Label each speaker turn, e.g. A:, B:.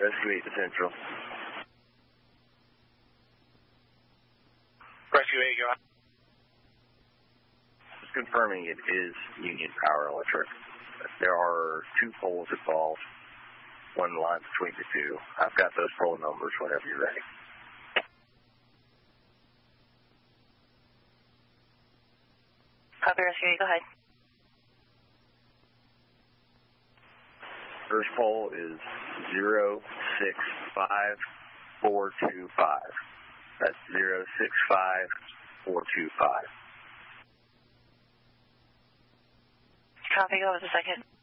A: Rescue 8 to Central.
B: Rescue 8, go on.
A: Just confirming it is Union Power Electric. There are 2 poles involved, one line between the 2. I've got those pole numbers whenever you're ready.
C: Copy, Rescue 8, go ahead.
A: First pole is 065425. That's 065425.
C: Copy, go with the second.